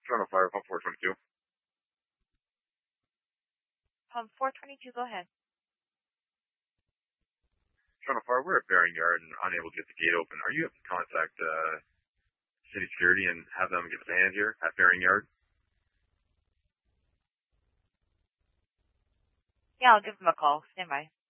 Toronto Fire, pump 422. Pump 422, go ahead. Toronto Fire, we're at Bearing Yard and unable to get the gate open. Are you able to contact City Security and have them give us a hand here at Bearing Yard? Yeah, I'll give them a call. Stand by.